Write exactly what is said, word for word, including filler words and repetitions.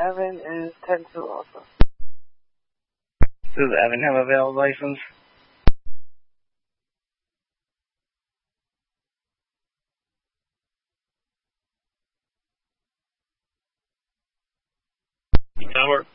Evan is ten two also. Does Evan have a valid license? Tower.